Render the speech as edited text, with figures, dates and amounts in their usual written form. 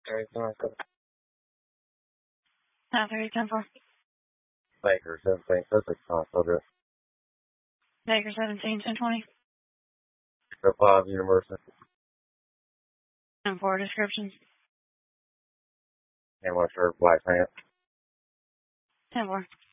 Everything like that. 9:30, 10-4. Baker 17, Sussex Hospital. Baker 17, 10-20. 5 University. 10-4 descriptions. And one shirt, black pants. 10-4.